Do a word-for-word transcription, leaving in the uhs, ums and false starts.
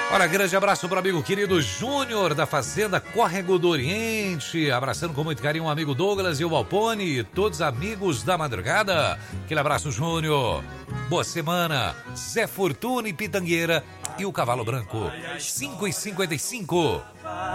Olha, grande abraço para o amigo querido Júnior da Fazenda Córrego do Oriente, abraçando com muito carinho o amigo Douglas e o Alpone, todos amigos da madrugada. Aquele abraço, Júnior. Boa semana. Zé Fortuna e Pitangueira e o Cavalo Branco. cinco e cinquenta e cinco.